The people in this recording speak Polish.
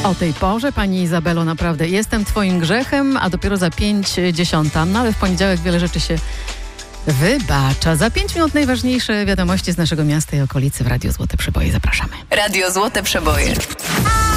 O tej porze, pani Izabelo, naprawdę jestem twoim grzechem, a dopiero za 5:10. No ale w poniedziałek wiele rzeczy się wybacza. Za 5 minut najważniejsze wiadomości z naszego miasta i okolicy w Radiu Złote Przeboje. Zapraszamy. Radio Złote Przeboje.